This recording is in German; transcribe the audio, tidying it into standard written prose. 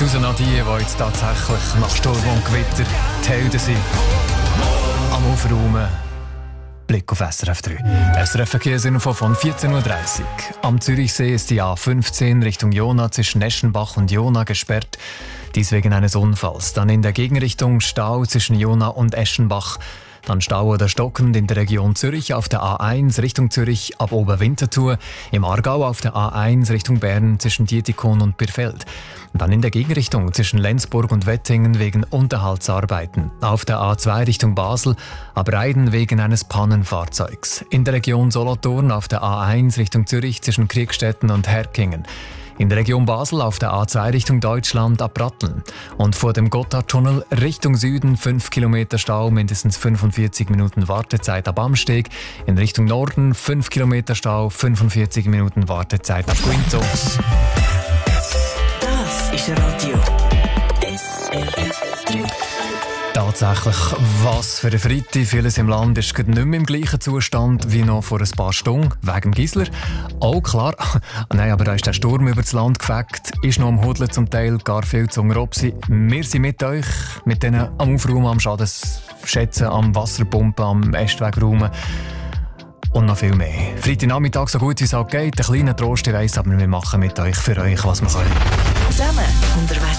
raus an die jetzt tatsächlich nach Sturm und Gewitter die Helden sind. Am Aufräumen. Blick auf SRF 3. SRF Verkehrsinfo von 14.30 Uhr. Am Zürichsee ist die A15 Richtung Jona zwischen Eschenbach und Jona gesperrt. Dies wegen eines Unfalls. Dann in der Gegenrichtung Stau zwischen Jona und Eschenbach. Dann Stau oder stockend in der Region Zürich auf der A1 Richtung Zürich ab Oberwinterthur. Im Aargau auf der A1 Richtung Bern zwischen Dietikon und Birfeld. Dann in der Gegenrichtung zwischen Lenzburg und Wettingen wegen Unterhaltsarbeiten. Auf der A2 Richtung Basel ab Reiden wegen eines Pannenfahrzeugs. In der Region Solothurn auf der A1 Richtung Zürich zwischen Kriegstetten und Herkingen. In der Region Basel auf der A2 Richtung Deutschland ab Ratteln. Und vor dem Gotthardtunnel Richtung Süden 5 Kilometer Stau, mindestens 45 Minuten Wartezeit ab Amsteg. In Richtung Norden 5 Kilometer Stau, 45 Minuten Wartezeit ab Quinto. Das ist Radio SRF 3. Tatsächlich, was für ein Freitag. Vieles im Land ist nicht mehr im gleichen Zustand wie noch vor ein paar Stunden, wegen Gisler. Auch klar, nein, aber da ist der Sturm über das Land gefegt, ist noch am Hudeln zum Teil, gar viel zu Robsi. Wir sind mit euch, mit denen am Aufräumen, am Schadensschätzen, am Wasserpumpen, am Ästwegräumen und noch viel mehr. Freitagnachmittag so gut wie es auch geht, ein kleiner Trost, ich weiss, aber wir machen mit euch, für euch, was wir können. Zusammen unterwegs